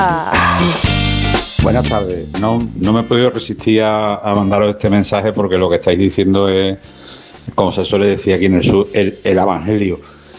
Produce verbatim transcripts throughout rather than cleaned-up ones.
Buenas tardes. No, no me he podido resistir a, a mandaros este mensaje porque lo que estáis diciendo es, como se suele decir aquí en el sur, el, el evangelio.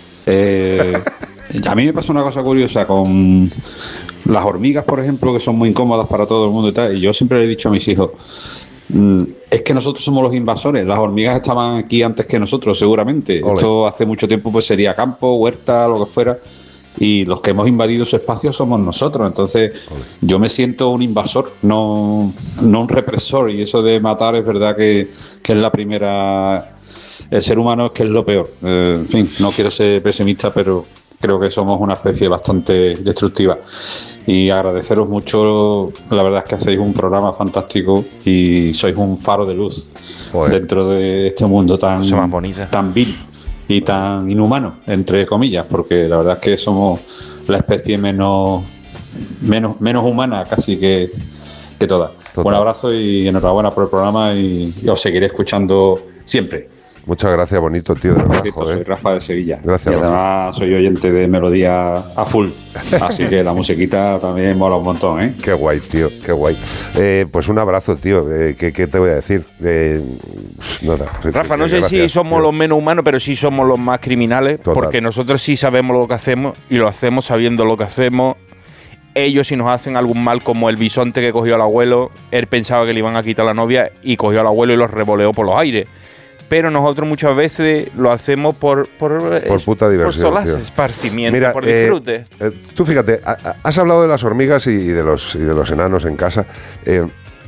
Eh, a mí me pasa una cosa curiosa con las hormigas, por ejemplo, que son muy incómodas para todo el mundo y tal. Y yo siempre le he dicho a mis hijos, mm, es que nosotros somos los invasores. Las hormigas estaban aquí antes que nosotros, seguramente. Ole. Esto hace mucho tiempo pues sería campo, huerta, lo que fuera. Y los que hemos invadido su espacio somos nosotros. Entonces Ole. yo me siento un invasor, no, no un represor. Y eso de matar es verdad que, que es la primera... El ser humano es que es lo peor. Eh, en fin, no quiero ser pesimista, pero creo que somos una especie bastante destructiva. Y agradeceros mucho, la verdad es que hacéis un programa fantástico y sois un faro de luz Joder. dentro de este mundo tan, tan vil y tan inhumano, entre comillas, porque la verdad es que somos la especie menos menos, menos humana casi que, que todas. Total. Un abrazo y enhorabuena por el programa y, y os seguiré escuchando siempre. Muchas gracias, bonito, tío. De verdad, sí, pues soy Rafa de Sevilla. Gracias. Y además soy oyente de Melodía a full. Así que la musiquita también mola un montón, ¿eh? Qué guay, tío, qué guay. Eh, pues un abrazo, tío. Eh, ¿qué, ¿Qué te voy a decir? Eh, no, no, Rafa, no sé gracias, si somos tío. los menos humanos, pero sí somos los más criminales. Total. Porque nosotros sí sabemos lo que hacemos y lo hacemos sabiendo lo que hacemos. Ellos, si nos hacen algún mal, como el bisonte que cogió al abuelo, él pensaba que le iban a quitar la novia y cogió al abuelo y los revoleó por los aires. Pero nosotros muchas veces lo hacemos por por, por puta diversión, por solas, esparcimiento, Mira, por disfrute. Eh, eh, tú fíjate, has hablado de las hormigas y de los, y de los enanos en casa. Eh,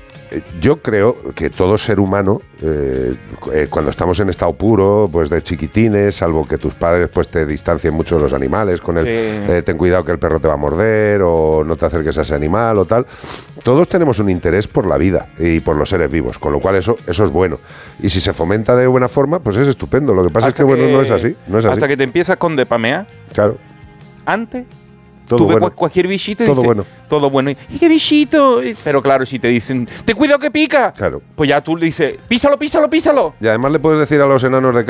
yo creo que todo ser humano, eh, eh, cuando estamos en estado puro, pues de chiquitines, salvo que tus padres pues te distancien mucho de los animales, con el sí. eh, ten cuidado que el perro te va a morder o no te acerques a ese animal o tal, todos tenemos un interés por la vida y por los seres vivos, con lo cual eso, eso es bueno. Y si se fomenta de buena forma, pues es estupendo. Lo que pasa hasta es que, que bueno, no es así, no es así. Hasta que te empiezas con depamear. Claro. Antes... Todo tú ves bueno. cualquier bichito y todo dices, bueno. todo bueno. ¿Y qué bichito? Pero claro, si te dicen, te cuidado que pica, claro. pues ya tú le dices, písalo, písalo, písalo. Y además le puedes decir a los enanos de